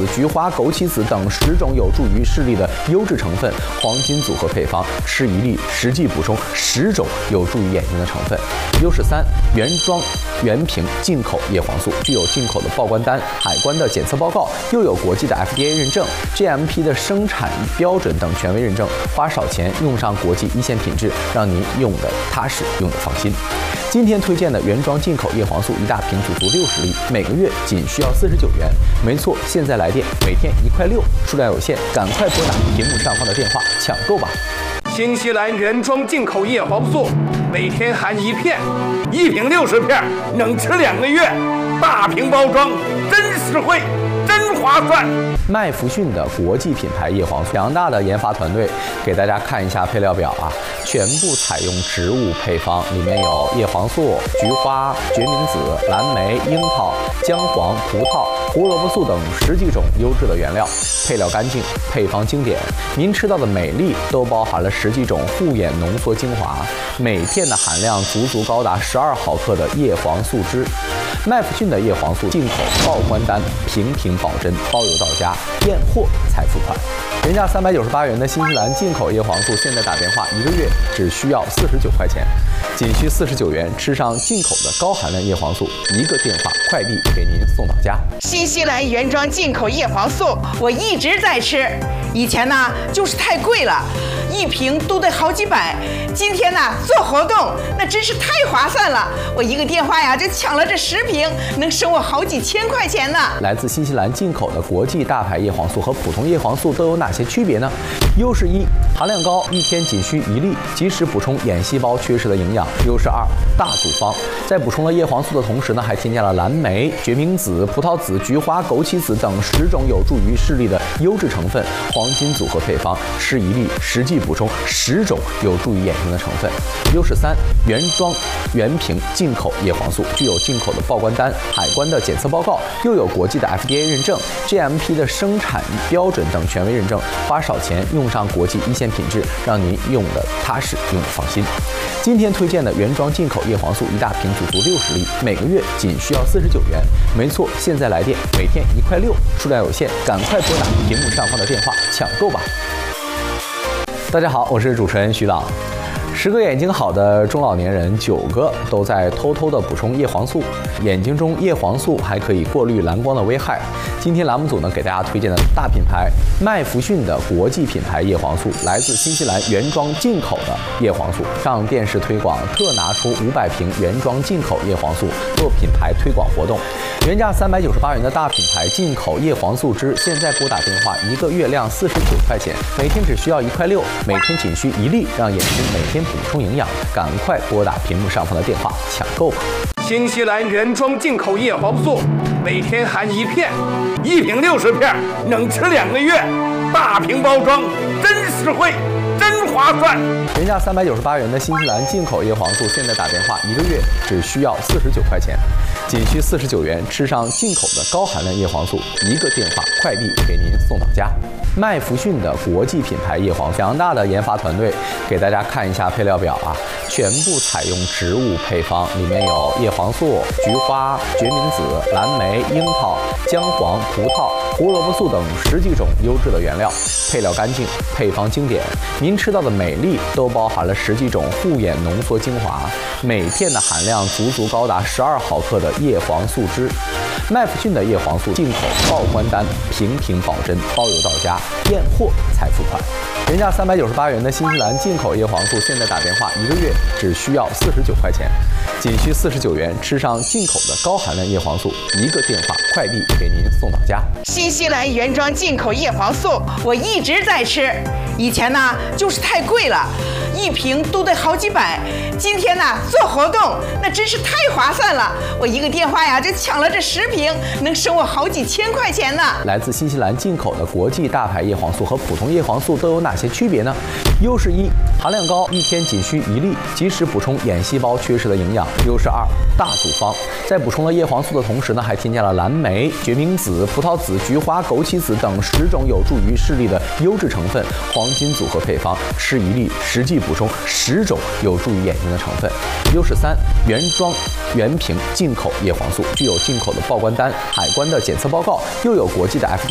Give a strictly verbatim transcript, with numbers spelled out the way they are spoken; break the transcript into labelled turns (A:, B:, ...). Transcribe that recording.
A: 菊花、枸杞子等十种有助于视力的优质成分，黄金组合配方，吃一粒实际补充十种有助于眼睛的成分。优势三：原装原瓶进口叶黄素，具有进口的报关单、海关的检测报告，又有国际的 F D A 认证、G M P 的生产标准等权威认证，花少钱用上国际一线品质，让您用的踏实，用的放心。今天推荐的原装进口叶黄素一大瓶，足足六十粒，每个月仅需要四十九元。没错，现在来电，每天一块六，数量有限，赶快拨打屏幕上方的电话抢购吧。
B: 新西兰原装进口叶黄素，每天含一片，一瓶六十片，能吃两个月。大瓶包装，真实惠，真划算。
A: 麦弗逊的国际品牌叶黄素，强大的研发团队给大家看一下配料表啊，全部采用植物配方，里面有叶黄素、菊花、决明子、蓝莓、樱桃、姜黄、葡萄、胡萝卜素等十几种优质的原料，配料干净，配方经典。您吃到的每粒都包含了十几种护眼浓缩精华，每片的含量足足高达十二毫克的叶黄素汁。麦弗逊的叶黄素进口报关单，平平保真，包邮到家，验货才付款。原价三百九十八元的新西兰进口叶黄素，现在打电话一个月只需要四十九块钱，仅需四十九元吃上进口的高含量叶黄素，一个电话快递给您送到家。
C: 新西兰原装进口叶黄素，我一直在吃，以前呢就是太贵了，一瓶都得好几百，今天呢做活动，那真是太划算了，我一个电话呀就抢了这十瓶，能省我好几千块钱呢。
A: 来自新西兰进口的国际大牌叶黄素和普通叶黄素都有哪些区别呢？优势一：含量高，一天仅需一粒，及时补充眼细胞缺失的营养。优势二：大组方，在补充了叶黄素的同时呢，还添加了蓝莓、决明子、葡萄籽、菊花、枸杞子等十种有助于视力的优质成分，黄金组合配方，吃一粒实际补充十种有助于眼睛的成分。优势三：原装原瓶进口叶黄素，具有进口的报关单、海关的检测报告，又有国际的 F D A 认证、G M P 的生产标准等权威认证，花少钱用上国际一线品质，让您用的踏实，用的放心。今天推荐的原装进口叶黄素一大瓶，足足六十粒，每个月仅需要四十九元。没错，现在来电，每天一块六，数量有限，赶快拨打屏幕上方的电话抢购吧。大家好，我是主持人徐朗。十个眼睛好的中老年人，九个都在偷偷的补充叶黄素。眼睛中叶黄素还可以过滤蓝光的危害。今天栏目组呢给大家推荐的大品牌麦弗逊的国际品牌叶黄素，来自新西兰原装进口的叶黄素，上电视推广特拿出五百瓶原装进口叶黄素做品牌推广活动。原价三百九十八元的大品牌进口叶黄素汁，现在拨打电话一个月量四十九块钱，每天只需要一块六，每天仅需一粒，让眼睛每天补充营养，赶快拨打屏幕上方的电话抢购吧。
B: 新西兰原装进口叶黄素，每天含一片，一瓶六十片，能吃两个月。大瓶包装，真实惠，真划算。
A: 原价三百九十八元的新西兰进口叶黄素，现在打电话一个月只需要四十九块钱，仅需四十九元吃上进口的高含量叶黄素，一个电话快递给您送到家。麦弗逊的国际品牌叶黄素，强大的研发团队给大家看一下配料表啊，全部采用植物配方，里面有叶黄素、菊花、决明子、蓝莓、樱桃、姜黄、葡萄、胡萝卜素等十几种优质的原料，配料干净，配方经典。您吃到的每粒都包含了十几种护眼浓缩精华，每片的含量足足高达十二毫克的叶黄素汁。麦弗逊的叶黄素进口报关单，平平保真，包邮到家，验货才付款。原价三百九十八元的新西兰进口叶黄素，现在打电话一个月只需要四十九块钱，仅需四十九元吃上进口的高含量叶黄素，一个电话快递给您送到家。
C: 新西兰原装进口叶黄素，我一直在吃，以前呢就是太贵了，一瓶都得好几百，今天呢做活动，那真是太划算了，我一个电话呀就抢了这十瓶，能省我好几千块钱呢。
A: 来自新西兰进口的国际大牌叶黄素和普通叶黄素都有哪些区别呢？优势一：含量高，一天仅需一粒，及时补充眼细胞缺失的营养。优势二：大组方，在补充了叶黄素的同时呢，还添加了蓝莓、决明子、葡萄籽、菊花、枸杞子等十种有助于视力的优质成分，黄金组合配方，吃一粒实际补充十种有助于眼睛的成分。优势三：原装原瓶进口叶黄素，具有进口的报关单、海关的检测报告，又有国际的 F D A